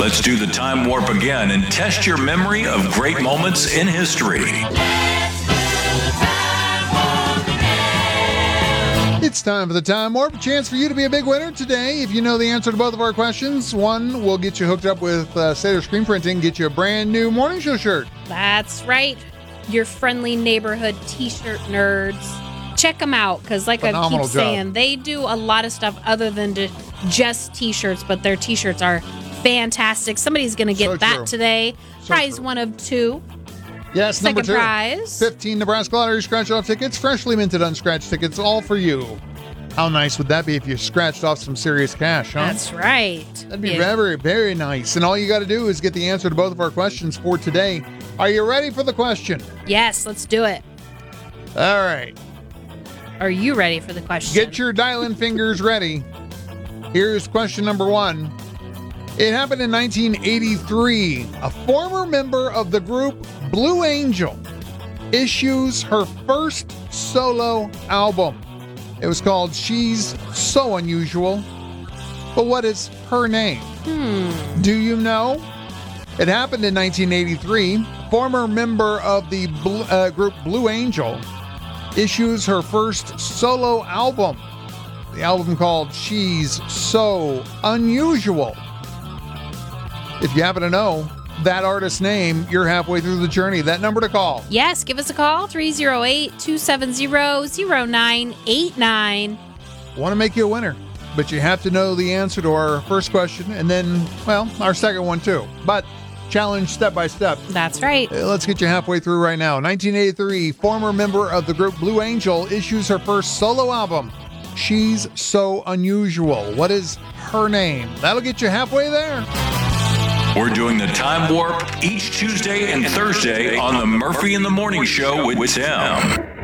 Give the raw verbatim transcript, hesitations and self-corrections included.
Let's do the time warp again and test your memory of great moments in history. It's time for the Time Warp. A chance for you to be a big winner today. If you know the answer to both of our questions, one will get you hooked up with uh, Sailor Screen Printing, get you a brand new morning show shirt. That's right. Your friendly neighborhood t-shirt nerds. Check them out, because like Phenomenal I keep job. saying, they do a lot of stuff other than to just t-shirts, but their t-shirts are fantastic. Somebody's going to get So that true. today. So Prize true. one of two. Yes, Second number two. prize. fifteen Nebraska Lottery scratch-off tickets, freshly minted unscratched tickets, all for you. How nice would that be if you scratched off some serious cash, huh? That's right. That'd be Yeah. very, very nice. And all you got to do is get the answer to both of our questions for today. Are you ready for the question? Yes, let's do it. All right. Are you ready for the question? Get your dialing fingers ready. Here's question number one. It happened in nineteen eighty-three. A former member of the group Blue Angel issues her first solo album. It was called She's So Unusual. But what is her name? Hmm. Do you know? It happened in nineteen eighty-three. Former member of the Blue, uh, group Blue Angel issues her first solo album. The album called She's So Unusual. If you happen to know that artist's name, you're halfway through the journey. That number to call. Yes, give us a call, three oh eight, two seven zero, zero nine eight nine. Want to make you a winner, but you have to know the answer to our first question and then, well, our second one too. But challenge step by step. That's right. Uh, Let's get you halfway through right now. nineteen eighty-three, former member of the group Blue Angel issues her first solo album. She's So Unusual. What is her name? That'll get you halfway there. We're doing the Time Warp each Tuesday and Thursday on the Murphy in the Morning Show with Tim.